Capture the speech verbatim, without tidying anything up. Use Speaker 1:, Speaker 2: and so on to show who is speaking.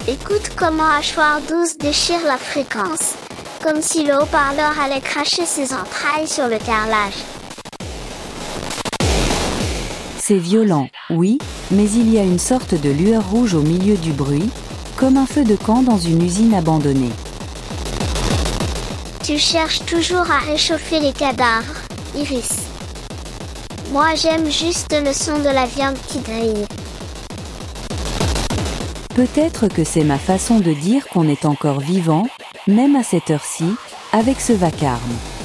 Speaker 1: Écoute comment Hachoir douze déchire la fréquence, comme si le haut-parleur allait cracher ses entrailles sur le carrelage.
Speaker 2: C'est violent, oui, mais il y a une sorte de lueur rouge au milieu du bruit, comme un feu de camp dans une usine abandonnée.
Speaker 1: Tu cherches toujours à réchauffer les cadavres, Iris. Moi j'aime juste le son de la viande qui grille.
Speaker 2: Peut-être que c'est ma façon de dire qu'on est encore vivant, même à cette heure-ci, avec ce vacarme.